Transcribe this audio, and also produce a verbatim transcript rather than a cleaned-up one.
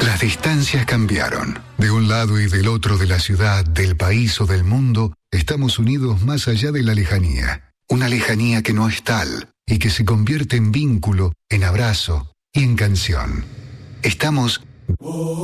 Las distancias cambiaron. De un lado y del otro de la ciudad, del país o del mundo, estamos unidos más allá de la lejanía. Una lejanía que no es tal y que se convierte en vínculo, en abrazo y en canción. Estamos